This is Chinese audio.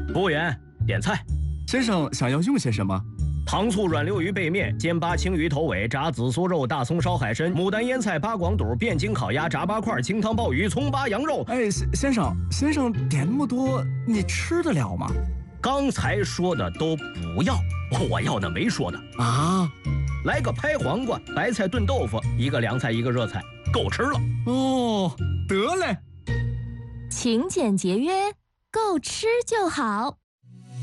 服务员，点菜。 先生想要用些什么？ 糖醋软溜鱼背面、煎巴青鱼头尾、炸紫苏肉、大葱烧海参、牡丹腌菜、八广肚、汴京烤鸭、炸八块、清汤鲍鱼、葱巴羊肉。 哎，先生点那么多，你吃得了吗？ 刚才说的都不要，我要的没说的啊。 来个拍黄瓜、白菜炖豆腐，一个凉菜一个热菜，够吃了。 哦，得嘞。 勤俭节约，够吃就好。